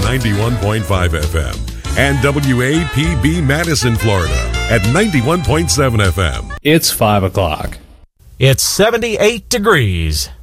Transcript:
91.5 FM and WAPB Madison, Florida at 91.7 FM. It's 5 o'clock. It's 78 degrees.